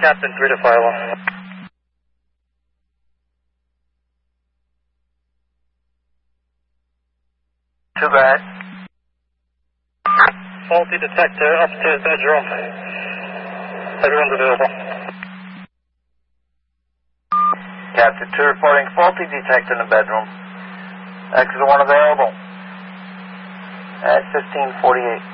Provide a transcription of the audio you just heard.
Captain 3 to file on. Too bad. Faulty detector upstairs bedroom. Everyone's available. Captain 2 reporting faulty detector in the bedroom. Exit 1 available at 1548.